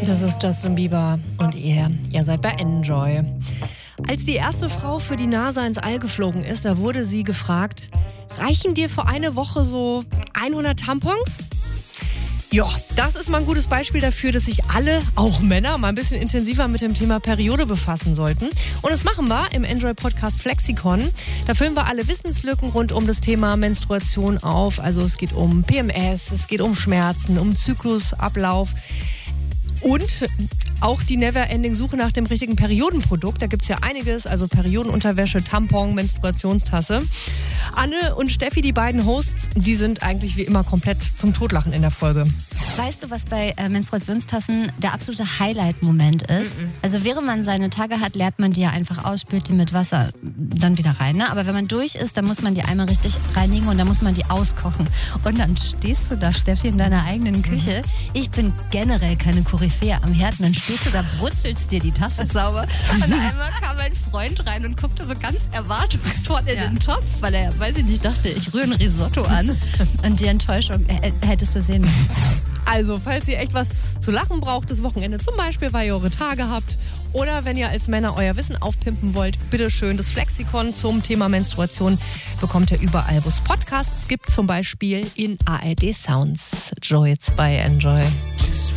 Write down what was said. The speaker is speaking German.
Das ist Justin Bieber und ihr seid bei Enjoy. Als die erste Frau für die NASA ins All geflogen ist, da wurde sie gefragt, reichen dir für eine Woche so 100 Tampons? Ja, das ist mal ein gutes Beispiel dafür, dass sich alle, auch Männer, mal ein bisschen intensiver mit dem Thema Periode befassen sollten. Und das machen wir im Enjoy-Podcast Flexikon. Da füllen wir alle Wissenslücken rund um das Thema Menstruation auf. Also es geht um PMS, es geht um Schmerzen, um Zyklusablauf. Und auch die Never-Ending-Suche nach dem richtigen Periodenprodukt. Da gibt es ja einiges, also Periodenunterwäsche, Tampon, Menstruationstasse. Anne und Steffi, die beiden Hosts, die sind eigentlich wie immer komplett zum Totlachen in der Folge. Weißt du, was bei Menstruationstassen der absolute Highlight-Moment ist? Also während man seine Tage hat, leert man die ja einfach aus, spült die mit Wasser dann wieder rein. Ne? Aber wenn man durch ist, dann muss man die einmal richtig reinigen und dann muss man die auskochen. Und dann stehst du da, Steffi, in deiner eigenen Küche. Ich bin generell keine Koryphäe am Herd. Und dann stehst du da, brutzelst dir die Tasse sauber. Und einmal kam mein Freund rein und guckte so ganz erwartungsvoll in den Topf, weil er, weiß ich nicht, dachte, ich rühre ein Risotto an. Und die Enttäuschung hättest du sehen müssen. Also, falls ihr echt was zu lachen braucht, das Wochenende zum Beispiel, weil ihr eure Tage habt, oder wenn ihr als Männer euer Wissen aufpimpen wollt, bitteschön, das Flexikon zum Thema Menstruation bekommt ihr überall, wo es Podcasts gibt, zum Beispiel in ARD Sounds. Joy, jetzt bei Enjoy.